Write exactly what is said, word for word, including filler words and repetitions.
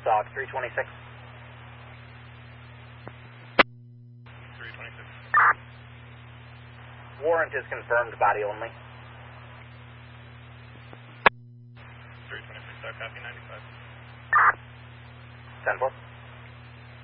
stock, three twenty-six. three twenty-six. Warrant is confirmed, body only. three twenty-six, copy ninety-five. ten four.